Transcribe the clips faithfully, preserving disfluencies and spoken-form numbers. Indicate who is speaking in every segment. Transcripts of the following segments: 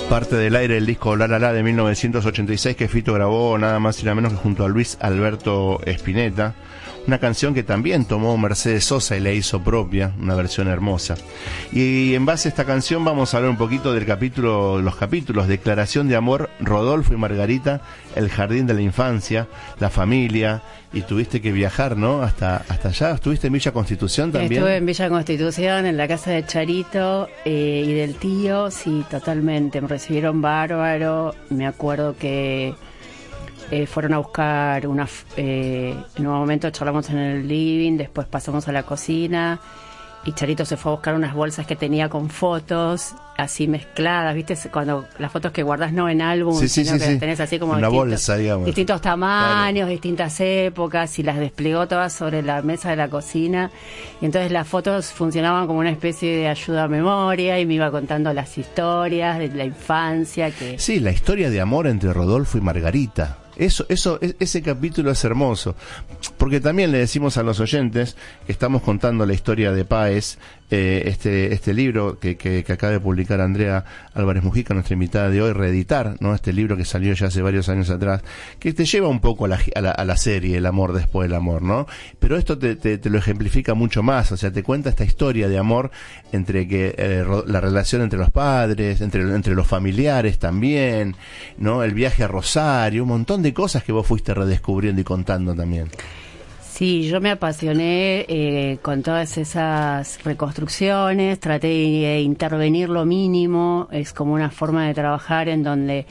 Speaker 1: Parte del aire del disco La La La de mil novecientos ochenta y seis que Fito grabó nada más y nada menos que junto a Luis Alberto Spinetta, una canción que también tomó Mercedes Sosa y la hizo propia, una versión hermosa. Y en base a esta canción vamos a hablar un poquito del capítulo, los capítulos Declaración de Amor, Rodolfo y Margarita, El Jardín de la Infancia, La Familia, y tuviste que viajar, ¿no? Hasta hasta allá. ¿Estuviste en Villa Constitución también?
Speaker 2: Estuve en Villa Constitución, en la casa de Charito eh, y del tío, sí, totalmente. Me recibieron bárbaro. Me acuerdo que eh, fueron a buscar una... Eh, en un momento charlamos en el living, después pasamos a la cocina y Charito se fue a buscar unas bolsas que tenía con fotos así mezcladas, ¿viste? Cuando las fotos que guardás no en álbum,
Speaker 1: sí, sí,
Speaker 2: sino
Speaker 1: sí,
Speaker 2: que
Speaker 1: sí.
Speaker 2: las tenés así como
Speaker 1: una
Speaker 2: distintos,
Speaker 1: bolsa, digamos.
Speaker 2: distintos tamaños,
Speaker 1: Claro.
Speaker 2: distintas épocas, y las desplegó todas sobre la mesa de la cocina, y entonces las fotos funcionaban como una especie de ayuda a memoria y me iba contando las historias de la infancia que...
Speaker 1: Sí, la historia de amor entre Rodolfo y Margarita. Eso, eso, ese capítulo es hermoso, porque también le decimos a los oyentes que estamos contando la historia de Páez, eh, este, este libro que, que, que acaba de publicar Andrea Álvarez Mujica, nuestra invitada de hoy, reeditar, ¿no? Este libro que salió ya hace varios años atrás, que te lleva un poco a la, a la, a la serie El amor después del amor, ¿no? Pero esto te, te, te lo ejemplifica mucho más, o sea, te cuenta esta historia de amor entre que eh, la relación entre los padres, entre, entre los familiares también, ¿no? El viaje a Rosario, un montón de cosas que vos fuiste redescubriendo y contando también.
Speaker 2: Sí, yo me apasioné eh, con todas esas reconstrucciones, traté de intervenir lo mínimo, es como una forma de trabajar en donde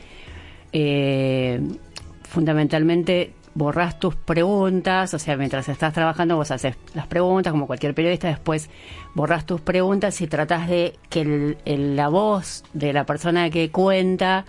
Speaker 2: eh, fundamentalmente borrás tus preguntas, o sea, mientras estás trabajando vos haces las preguntas como cualquier periodista, después borrás tus preguntas y tratás de que el, el, la voz de la persona que cuenta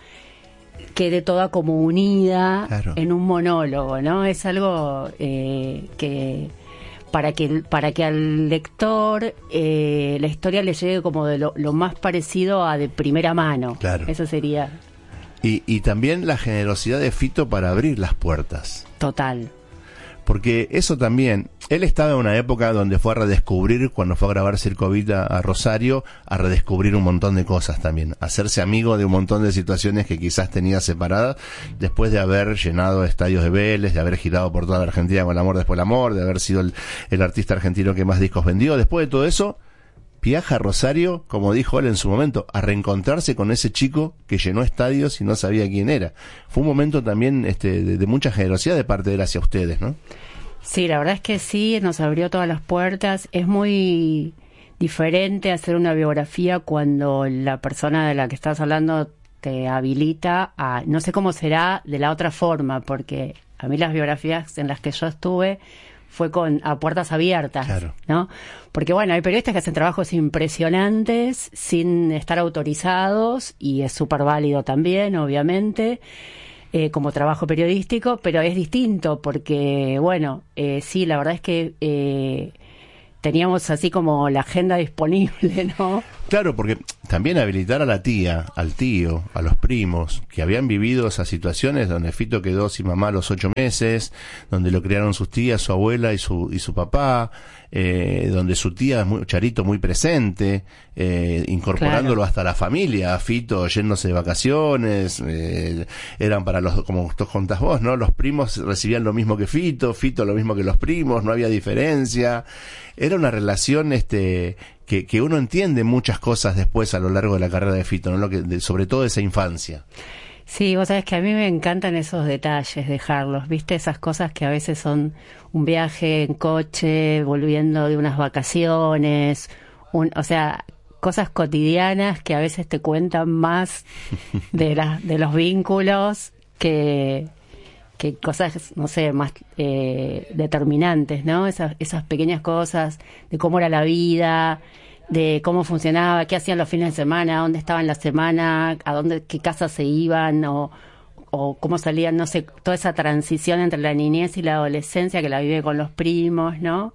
Speaker 2: quede toda como unida, claro, en un monólogo, ¿no? Es algo eh, que para que para que al lector eh, la historia le llegue como de lo, lo más parecido a de primera mano.
Speaker 1: Claro.
Speaker 2: Eso sería.
Speaker 1: Y, y también la generosidad de Fito para abrir las puertas.
Speaker 2: Total.
Speaker 1: Porque eso también, él estaba en una época donde fue a redescubrir, cuando fue a grabar Circo Vita a Rosario, a redescubrir un montón de cosas también, hacerse amigo de un montón de situaciones que quizás tenía separadas, después de haber llenado estadios de Vélez, de haber girado por toda la Argentina con El amor después del amor, de haber sido el, el artista argentino que más discos vendió. Después de todo eso, viaja a Rosario, como dijo él en su momento, a reencontrarse con ese chico que llenó estadios y no sabía quién era. Fue un momento también este, de, de mucha generosidad de parte de él hacia ustedes, ¿no?
Speaker 2: Sí, la verdad es que sí, nos abrió todas las puertas. Es muy diferente hacer una biografía cuando la persona de la que estás hablando te habilita a... No sé cómo será de la otra forma, porque a mí las biografías en las que yo estuve fue con a puertas abiertas, claro, ¿no? Porque bueno, hay periodistas que hacen trabajos impresionantes sin estar autorizados, y es súper válido también, obviamente, eh, como trabajo periodístico, pero es distinto porque, bueno, eh, sí, la verdad es que eh, teníamos así como la agenda disponible, ¿no?
Speaker 1: Claro, porque también habilitar a la tía, al tío, a los primos, que habían vivido esas situaciones donde Fito quedó sin mamá a los ocho meses, donde lo criaron sus tías, su abuela y su y su papá, eh, donde su tía, muy, Charito, muy presente, eh, incorporándolo, claro, hasta la familia, a Fito yéndose de vacaciones, eh, eran para los, como tú contás vos, ¿no? Los primos recibían lo mismo que Fito, Fito lo mismo que los primos, no había diferencia. Era una relación, este... Que, que uno entiende muchas cosas después a lo largo de la carrera de Fito, ¿no? Lo que, de, sobre todo esa infancia.
Speaker 2: Sí, vos sabés que a mí me encantan esos detalles, dejarlos, ¿viste? Esas cosas que a veces son un viaje en coche, volviendo de unas vacaciones, un, o sea, cosas cotidianas que a veces te cuentan más de, la, de los vínculos que... que cosas, no sé, más eh, determinantes, ¿no? Esas, esas pequeñas cosas de cómo era la vida, de cómo funcionaba, qué hacían los fines de semana, dónde estaban la semana, a dónde, qué casas se iban, o, o cómo salían, no sé, toda esa transición entre la niñez y la adolescencia que la vive con los primos, ¿no?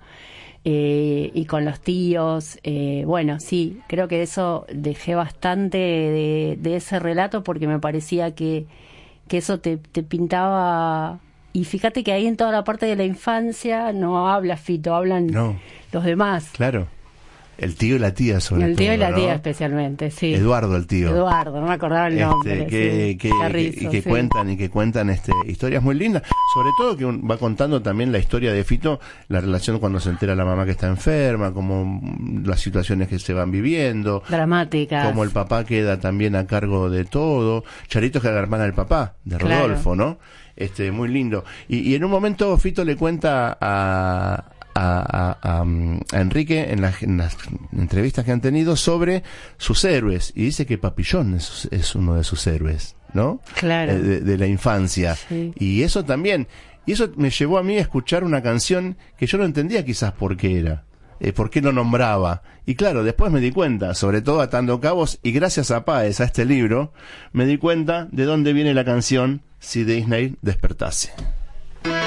Speaker 2: Eh, y con los tíos. Eh, bueno, sí, creo que eso dejé bastante de, de ese relato porque me parecía que que eso te, te pintaba. Y fíjate que ahí en toda la parte de la infancia no habla Fito, hablan no. los demás.
Speaker 1: Claro. El tío y la tía, sobre
Speaker 2: el
Speaker 1: todo.
Speaker 2: El tío y la
Speaker 1: ¿no?
Speaker 2: tía, especialmente, sí.
Speaker 1: Eduardo, el tío.
Speaker 2: Eduardo, no me acordaba el nombre.
Speaker 1: Este, que,
Speaker 2: sí.
Speaker 1: que,
Speaker 2: Carrizo,
Speaker 1: que, que
Speaker 2: sí.
Speaker 1: cuentan y que cuentan este, historias muy lindas. Sobre todo que un, va contando también la historia de Fito, la relación cuando se entera la mamá que está enferma, como las situaciones que se van viviendo.
Speaker 2: Dramáticas.
Speaker 1: Como el papá queda también a cargo de todo. Charito que es la hermana del papá, de Rodolfo, claro. ¿no? Este, muy lindo. Y, y en un momento Fito le cuenta a... A, a, a Enrique en las, en las entrevistas que han tenido sobre sus héroes y dice que Papillón es, es uno de sus héroes, ¿no?
Speaker 2: Claro.
Speaker 1: Eh, de, de la infancia. Sí. Y eso también, y eso me llevó a mí a escuchar una canción que yo no entendía quizás por qué era, eh, por qué lo nombraba. Y claro, después me di cuenta, sobre todo atando cabos, y gracias a Páez, a este libro, me di cuenta de dónde viene la canción Si Disney despertase.